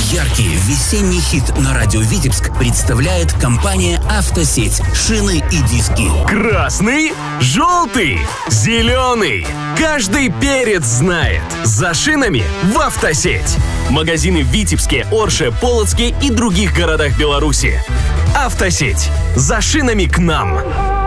Яркий весенний хит на радио Витебск представляет компания «Автосеть». Шины и диски. Красный, желтый, зеленый. Каждый перец знает. За шинами в «Автосеть». Магазины в Витебске, Орше, Полоцке и других городах Беларуси. «Автосеть». За шинами к нам.